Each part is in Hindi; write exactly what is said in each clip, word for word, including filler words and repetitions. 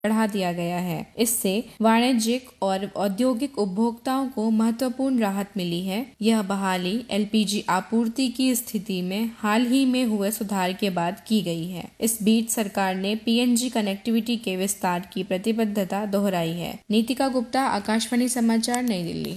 बढ़ा दिया गया है। इससे वाणिज्यिक और औद्योगिक उपभोक्ताओं को महत्वपूर्ण राहत मिली है। यह बहाली एलपीजी आपूर्ति की स्थिति में हाल ही में हुए सुधार के बाद की गई है। इस बीच सरकार ने पीएनजी कनेक्टिविटी के विस्तार की प्रतिबद्धता दोहराई है। नीतिका गुप्ता, आकाशवाणी समाचार, नई दिल्ली।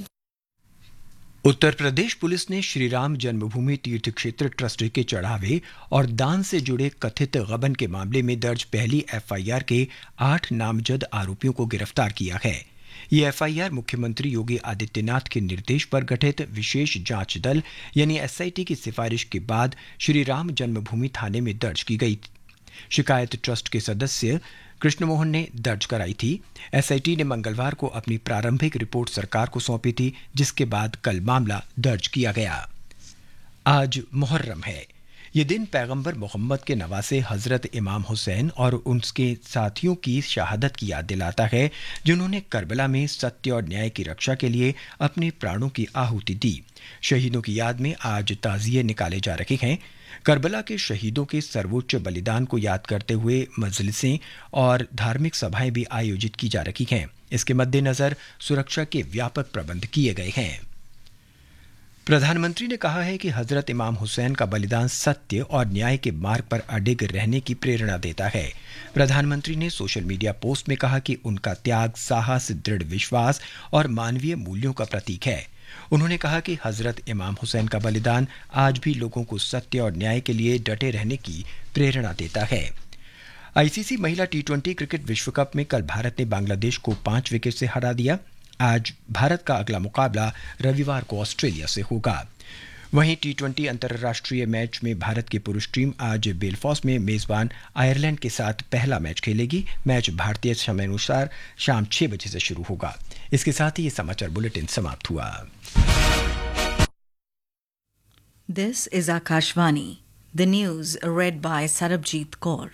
उत्तर प्रदेश पुलिस ने श्री राम जन्मभूमि तीर्थ क्षेत्र ट्रस्ट के चढ़ावे और दान से जुड़े कथित गबन के मामले में दर्ज पहली एफआईआर के आठ नामजद आरोपियों को गिरफ्तार किया है। ये एफआईआर मुख्यमंत्री योगी आदित्यनाथ के निर्देश पर गठित विशेष जांच दल यानी एसआईटी की सिफारिश के बाद श्री राम जन्मभूमि थाने में दर्ज की गई। शिकायत ट्रस्ट के सदस्य कृष्ण मोहन ने दर्ज कराई थी। एसआईटी ने मंगलवार को अपनी प्रारंभिक रिपोर्ट सरकार को सौंपी थी, जिसके बाद कल मामला दर्ज किया गया। आज मुहर्रम है। ये दिन पैगंबर मोहम्मद के नवासे हजरत इमाम हुसैन और उनके साथियों की शहादत की याद दिलाता है, जिन्होंने करबला में सत्य और न्याय की रक्षा के लिए अपने प्राणों की आहुति दी। शहीदों की याद में आज ताजिए निकाले जा रहे हैं। करबला के शहीदों के सर्वोच्च बलिदान को याद करते हुए मजलिसें और धार्मिक सभाएं भी आयोजित की जा रही हैं। इसके मद्देनजर सुरक्षा के व्यापक प्रबंध किए गए हैं। प्रधानमंत्री ने कहा है कि हजरत इमाम हुसैन का बलिदान सत्य और न्याय के मार्ग पर अडिग रहने की प्रेरणा देता है। प्रधानमंत्री ने सोशल मीडिया पोस्ट में कहा कि उनका त्याग, साहस, दृढ़ विश्वास और मानवीय मूल्यों का प्रतीक है। उन्होंने कहा कि हजरत इमाम हुसैन का बलिदान आज भी लोगों को सत्य और न्याय के लिए डटे रहने की प्रेरणा देता है। आईसीसी महिला टी ट्वेंटी क्रिकेट विश्व कप में कल भारत ने बांग्लादेश को पांच विकेट से हरा दिया। आज भारत का अगला मुकाबला रविवार को ऑस्ट्रेलिया से होगा। वहीं टी ट्वेंटी अंतर्राष्ट्रीय मैच में भारत की पुरुष टीम आज बेलफास्ट में मेजबान आयरलैंड के साथ पहला मैच खेलेगी। मैच भारतीय समयानुसार शाम छह बजे से शुरू होगा। इसके साथ ही ये समाचार बुलेटिन समाप्त हुआ। This is Akashvani. The news read by Sarabjit Kaur.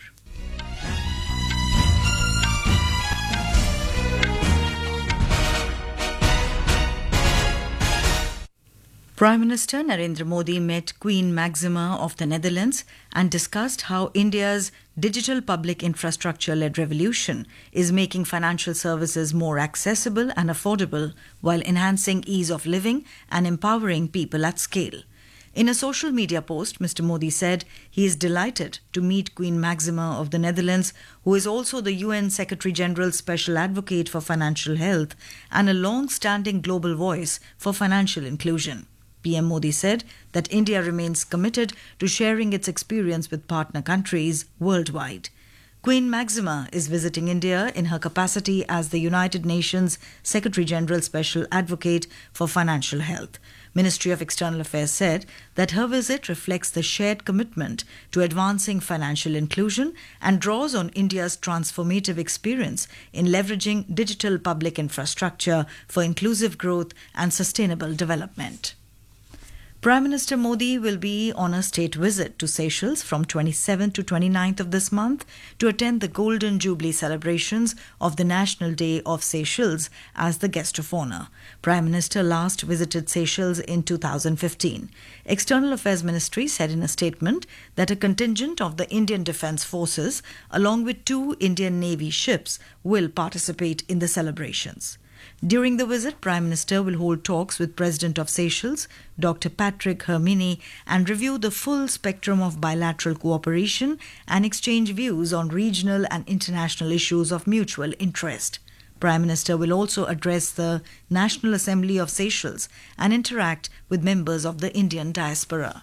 Prime Minister Narendra Modi met Queen Maxima of the Netherlands and discussed how India's digital public infrastructure-led revolution is making financial services more accessible and affordable while enhancing ease of living and empowering people at scale. In a social media post, Mister Modi said he is delighted to meet Queen Maxima of the Netherlands, who is also the U N Secretary-General's Special Advocate for Financial Health and a long-standing global voice for financial inclusion. P M Modi said that India remains committed to sharing its experience with partner countries worldwide. Queen Maxima is visiting India in her capacity as the United Nations Secretary-General Special Advocate for Financial Health. Ministry of External Affairs said that her visit reflects the shared commitment to advancing financial inclusion and draws on India's transformative experience in leveraging digital public infrastructure for inclusive growth and sustainable development. Prime Minister Modi will be on a state visit to Seychelles from twenty-seventh to twenty-ninth of this month to attend the Golden Jubilee celebrations of the National Day of Seychelles as the guest of honor. Prime Minister last visited Seychelles in two thousand fifteen. External Affairs Ministry said in a statement that a contingent of the Indian Defence Forces, along with two Indian Navy ships, will participate in the celebrations. During the visit, Prime Minister will hold talks with President of Seychelles, Doctor Patrick Hermini, and review the full spectrum of bilateral cooperation and exchange views on regional and international issues of mutual interest. Prime Minister will also address the National Assembly of Seychelles and interact with members of the Indian diaspora.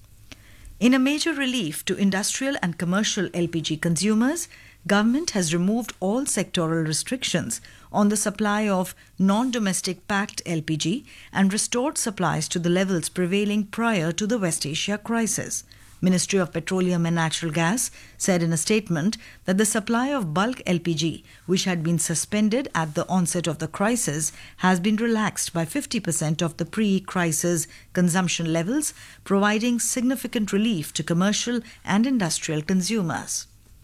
In a major relief to industrial and commercial L P G consumers, government has removed all sectoral restrictions on the supply of non-domestic packed L P G and restored supplies to the levels prevailing prior to the West Asia crisis. Ministry of Petroleum and Natural Gas said in a statement that the supply of bulk L P G, which had been suspended at the onset of the crisis, has been relaxed by fifty percent of the pre-crisis consumption levels, providing significant relief to commercial and industrial consumers.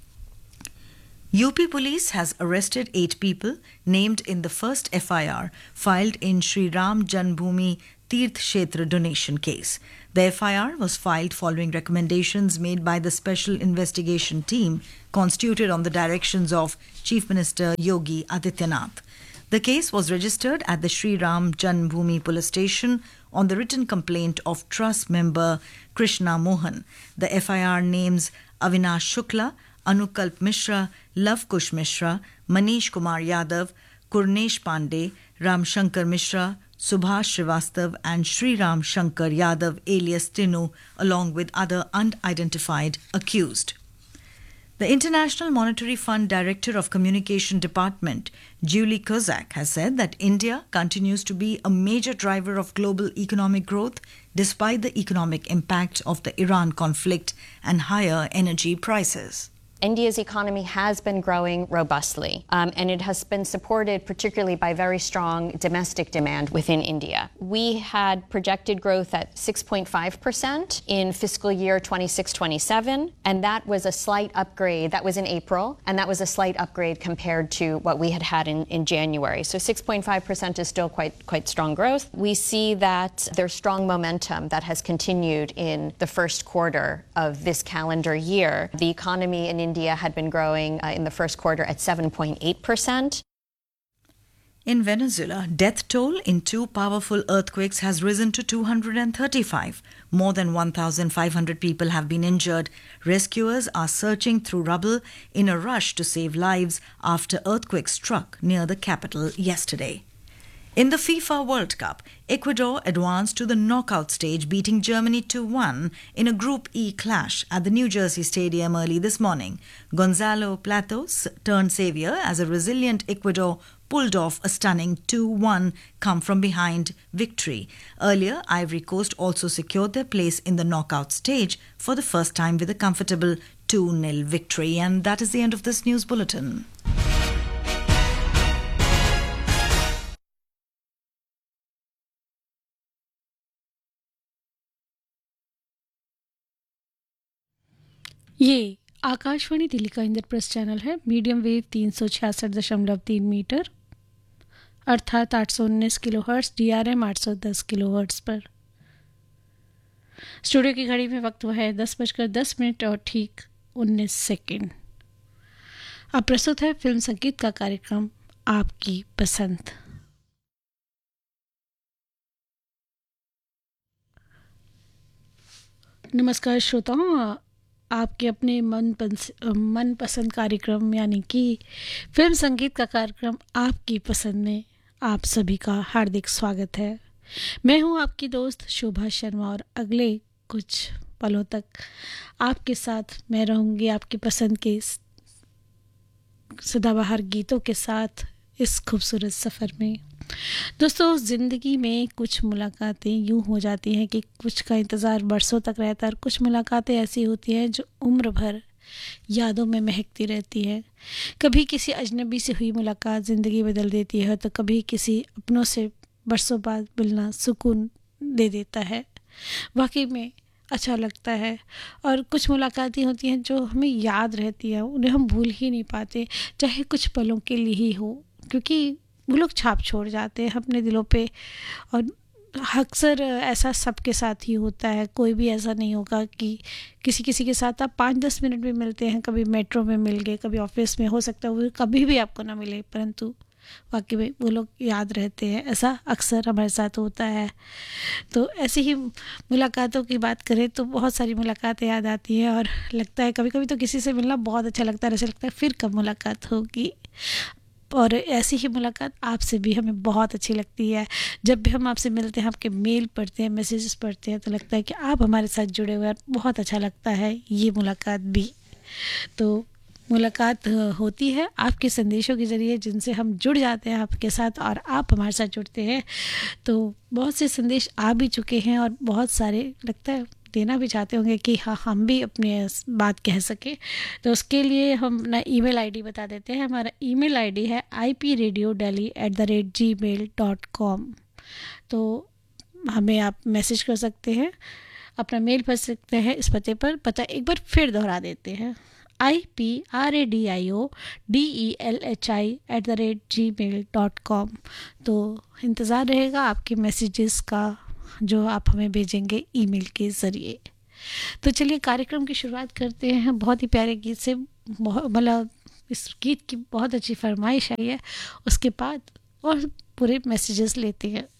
U P Police has arrested eight people named in the first F I R filed in Sri Ram Janmabhoomi Tirth Kshetra donation case. The F I R was filed following recommendations made by the Special Investigation Team constituted on the directions of Chief Minister Yogi Adityanath. The case was registered at the Sri Ram Janmabhoomi Police Station on the written complaint of Trust member Krishna Mohan. The F I R names Avinash Shukla, Anukalp Mishra, Lav Kush Mishra, Manish Kumar Yadav, Kurnesh Pandey, Ram Shankar Mishra, Subhash Srivastav and Sri Ram Shankar Yadav alias Tinu, along with other unidentified accused. The International Monetary Fund Director of Communication Department, Julie Kozak, has said that India continues to be a major driver of global economic growth despite the economic impact of the Iran conflict and higher energy prices. India's economy has been growing robustly, um, and it has been supported particularly by very strong domestic demand within India. We had projected growth at six point five percent in fiscal year twenty-six twenty-seven, and that was a slight upgrade. That was in April, and that was a slight upgrade compared to what we had had in, in January. So six point five percent is still quite, quite strong growth. We see that there's strong momentum that has continued in the first quarter of this calendar year. The economy in India had been growing uh, in the first quarter at seven point eight percent. In Venezuela, death toll in two powerful earthquakes has risen to two hundred thirty-five. More than one thousand five hundred people have been injured. Rescuers are searching through rubble in a rush to save lives after earthquake struck near the capital yesterday. In the FIFA World Cup, Ecuador advanced to the knockout stage, beating Germany two one in a Group E clash at the New Jersey Stadium early this morning. Gonzalo Platos turned saviour as a resilient Ecuador pulled off a stunning two one come-from-behind victory. Earlier, Ivory Coast also secured their place in the knockout stage for the first time with a comfortable two nil victory. And that is the end of this news bulletin. ये आकाशवाणी दिल्ली का इंद्रप्रस्थ चैनल है। मीडियम वेव तीन सौ छियासठ दशमलव तीन मीटर अर्थात आठ सौ उन्नीस kilo hertz, D R M आठ सौ दस किलो हर्ट्स पर। स्टूडियो की घड़ी में वक्त हुआ है दस बजकर दस मिनट और ठीक उन्नीस सेकेंड। अब प्रस्तुत है फिल्म संगीत का कार्यक्रम आपकी पसंद। नमस्कार श्रोताओं, आपके अपने मन मनपसंद कार्यक्रम यानी कि फिल्म संगीत का कार्यक्रम आपकी पसंद में आप सभी का हार्दिक स्वागत है। मैं हूं आपकी दोस्त शोभा शर्मा और अगले कुछ पलों तक आपके साथ मैं रहूंगी आपकी पसंद के सदाबहार गीतों के साथ इस खूबसूरत सफ़र में। दोस्तों, ज़िंदगी में कुछ मुलाकातें यूँ हो जाती हैं कि कुछ का इंतज़ार बरसों तक रहता है और कुछ मुलाकातें ऐसी होती हैं जो उम्र भर यादों में महकती रहती है। कभी किसी अजनबी से हुई मुलाकात ज़िंदगी बदल देती है तो कभी किसी अपनों से बरसों बाद मिलना सुकून दे देता है। वाकई में अच्छा लगता है। और कुछ मुलाकातें होती हैं जो हमें याद रहती हैं, उन्हें हम भूल ही नहीं पाते, चाहे कुछ पलों के लिए ही हो, क्योंकि वो लोग छाप छोड़ जाते हैं अपने दिलों पे। और अक्सर ऐसा सबके साथ ही होता है। कोई भी ऐसा नहीं होगा कि किसी किसी के साथ आप पाँच दस मिनट में मिलते हैं, कभी मेट्रो में मिल गए, कभी ऑफिस में, हो सकता है वो कभी भी आपको ना मिले, परंतु वाकई में वो लोग याद रहते हैं। ऐसा अक्सर हमारे साथ होता है। तो ऐसी ही मुलाकातों की बात करें तो बहुत सारी मुलाकातें याद आती हैं और लगता है कभी कभी तो किसी से मिलना बहुत अच्छा लगता है, ऐसा लगता है फिर कब मुलाकात होगी। और ऐसी ही मुलाकात आपसे भी हमें बहुत अच्छी लगती है। जब भी हम आपसे मिलते हैं, आपके मेल पढ़ते हैं, मैसेजेस पढ़ते हैं, तो लगता है कि आप हमारे साथ जुड़े हुए हैं। बहुत अच्छा लगता है ये मुलाकात भी। तो मुलाकात होती है आपके संदेशों के ज़रिए जिनसे हम जुड़ जाते हैं आपके साथ और आप हमारे साथ जुड़ते हैं। तो बहुत से संदेश आ भी चुके हैं और बहुत सारे लगता है देना भी चाहते होंगे कि हाँ हम भी अपनी बात कह सकें। तो उसके लिए हम अपना ईमेल आईडी बता देते हैं। हमारा ईमेल आईडी है I P radio daily at the rate ji mail dot com. तो हमें आप मैसेज कर सकते हैं, अपना मेल भर सकते हैं इस पते पर। पता एक बार फिर दोहरा देते हैं, I P R A D I O D E L H I at the rate ji mail dot com. तो इंतज़ार रहेगा आपके मैसेजेस का, जो आप हमें भेजेंगे ईमेल के ज़रिए। तो चलिए कार्यक्रम की शुरुआत करते हैं बहुत ही प्यारे गीत से। मतलब इस गीत की बहुत अच्छी फरमाइश आई है, उसके बाद और पूरे मैसेजेस लेते हैं।